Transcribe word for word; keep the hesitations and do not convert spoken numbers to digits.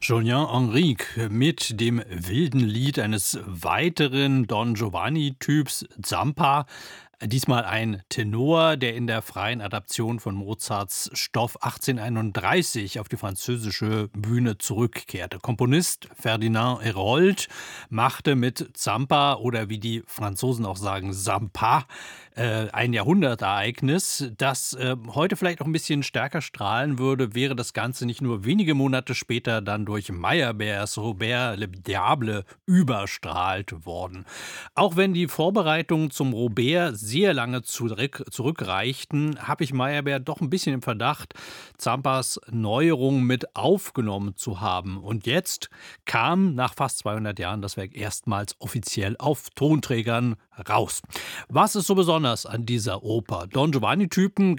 Julien Henrique mit dem wilden Lied eines weiteren Don Giovanni-Typs, Zampa. Diesmal ein Tenor, der in der freien Adaption von Mozarts Stoff achtzehnhunderteinunddreißig auf die französische Bühne zurückkehrte. Komponist Ferdinand Hérold machte mit Zampa oder wie die Franzosen auch sagen, Zampa, äh, ein Jahrhundertereignis, das äh, heute vielleicht noch ein bisschen stärker strahlen würde, wäre das Ganze nicht nur wenige Monate später dann durch Meyerbeers Robert le Diable überstrahlt worden. Auch wenn die Vorbereitungen zum Robert sehr lange zurück, zurückreichten, habe ich Meyerbeer doch ein bisschen im Verdacht, Zampas Neuerung mit aufgenommen zu haben. Und jetzt kam nach fast zweihundert Jahren das Werk erstmals offiziell auf Tonträgern raus. Was ist so besonders an dieser Oper? Don Giovanni-Typen